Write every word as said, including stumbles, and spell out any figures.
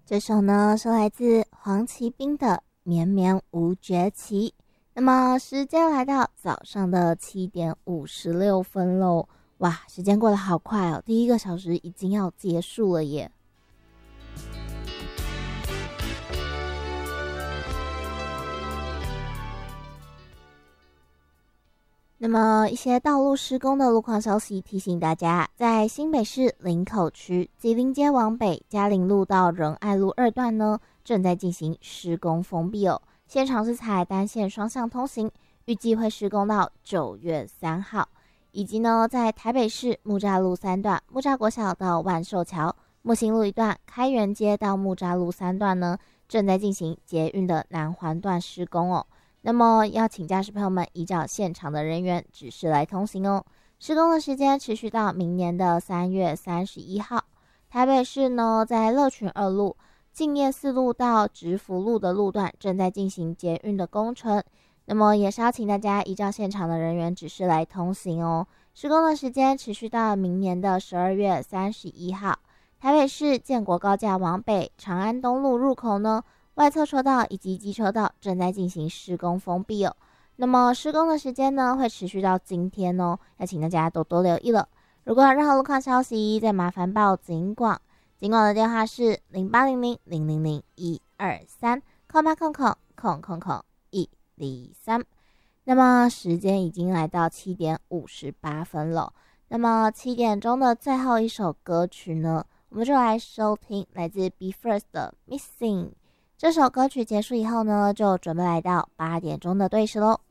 这首呢是来自黄奇斌的《绵绵无绝期》。那么时间来到早上的七点五十六分喽，哇，时间过得好快哦，第一个小时已经要结束了耶。那么一些道路施工的路况消息提醒大家，在新北市林口区吉林街往北嘉陵路到仁爱路二段呢，正在进行施工封闭哦。现场是采单线双向通行，预计会施工到九月三号。以及呢，在台北市木栅路三段木栅国小到万寿桥、木星路一段开元街到木栅路三段呢，正在进行捷运的南环段施工哦。那么要请驾驶朋友们依照现场的人员指示来通行哦。施工的时间持续到明年的三月三十一号。台北市呢，在乐群二路、敬业四路到直福路的路段正在进行捷运的工程。那么也是要请大家依照现场的人员指示来通行哦。施工的时间持续到明年的十二月三十一号。台北市建国高架往北长安东路入口呢，外侧车道以及机车道正在进行施工封闭哦。那么施工的时间呢，会持续到今天哦，要请大家多多留意了。如果有任何路况消息，再麻烦报警广，警广的电话是零八零零零零零一二三空八空空空空空一零三。那么时间已经来到七点五十八分了。那么七点钟的最后一首歌曲呢，我们就来收听来自 Be First 的 Missing。这首歌曲结束以后呢，就准备来到八点钟的对时喽。